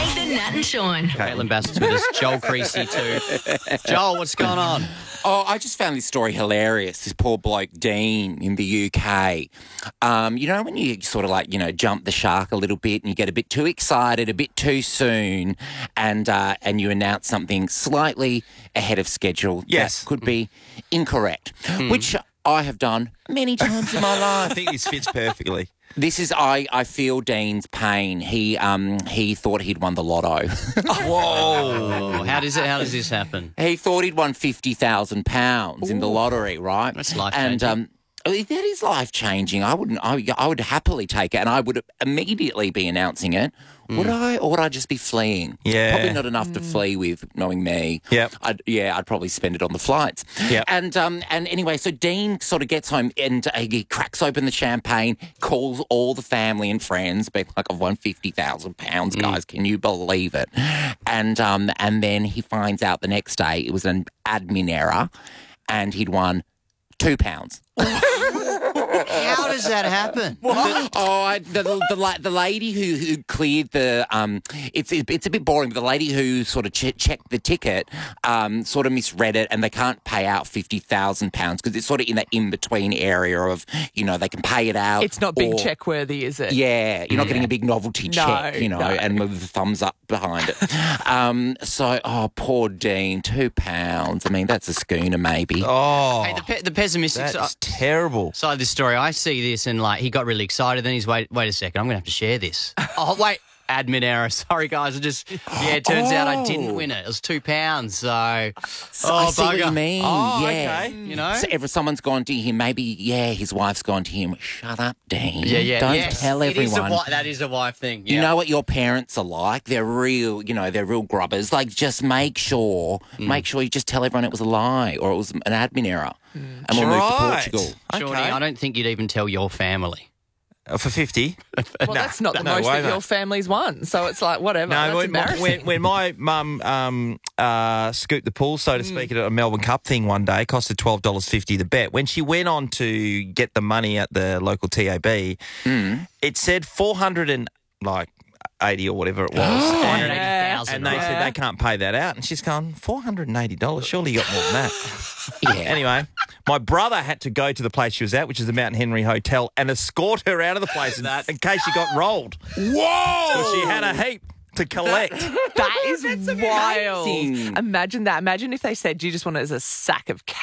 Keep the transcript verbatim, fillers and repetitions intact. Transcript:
Nathan, Nat and Sean. Caitlin Bassett's with us. Joel Creasy too. Joel, what's going on? Oh, I just found this story hilarious. This poor bloke, Dean, in the U K. Um, you know, when you sort of like, you know, jump the shark a little bit and you get a bit too excited, a bit too soon, and uh, and you announce something slightly ahead of schedule Yes. that could be incorrect, which I have done many times in my life. I think this fits perfectly. This is, I, I feel Dean's pain. He um he thought he'd won the lotto. Oh, how does it? How does this happen? He thought he'd won fifty thousand pounds in the lottery, right? That's life-changing. And um, that is life changing. I wouldn't. I, I would happily take it, and I would immediately be announcing it. Would I, or would I just be fleeing? Yeah. Probably not enough to flee with, knowing me. Yep. I'd, yeah, I'd probably spend it on the flights. Yep. And um, and anyway, so Dean sort of gets home and uh, he cracks open the champagne, calls all the family and friends, being like, "I've won fifty thousand pounds, guys. Can you believe it?" And um, and then he finds out the next day it was an admin error, and he'd won two pounds. How does that happen? The, oh, I, the, the the la- the lady who, who cleared the um, it's it's a bit boring. But the lady who sort of che- checked the ticket um, sort of misread it, and they can't pay out fifty thousand pounds because it's sort of in that in between area of, you know, they can pay it out. It's not big or- check worthy, is it? Yeah, you're not getting a big novelty No, check, you know, no. and with the thumbs up behind it. um, so, oh, poor Dean, two pounds. I mean, that's a schooner, maybe. Oh, Hey, the, pe- the pessimistic that side, is terrible. side of this story, I see this and like he got really excited. Then he's wait, wait a second, I'm going to have to share this. Oh wait, admin error. Sorry guys, I just yeah. It turns out I didn't win it. It was two pounds. So So oh I see what bugger. you mean. Oh, yeah. okay. You know. So ever someone's gone to him, maybe, yeah, his wife's gone to him, shut up, Dean. Yeah, yeah. Don't yes. tell It is a everyone. wi- that is a wife thing. You yeah. know what your parents are like? They're real, you know, they're real grubbers. Like, just make sure, Mm. make sure you just tell everyone it was a lie or it was an admin error. Mm. And we'll move to Right. Portugal. Shawnee, Okay. I don't think you'd even tell your family. Uh, for fifty? Well, that's not the no most way, that your mate. family's won. So it's like, whatever. No, That's when, embarrassing. when, when my mum um, uh, scooped the pool, so to speak, at a Melbourne Cup thing one day, cost her twelve dollars fifty the bet. When she went on to get the money at the local T A B, it said four hundred and like eighty or whatever it was. Four hundred and, eighty thousand. and they said they can't pay that out. And she's gone, four hundred and eighty dollars? Surely you got more than that. Yeah. Anyway, my brother had to go to the place she was at, which is the Mount Henry Hotel, and escort her out of the place in, in case she got rolled. Whoa! So she had a heap to collect. That is wild. amazing. Imagine that. Imagine if they said, do you just want it as a sack of cash?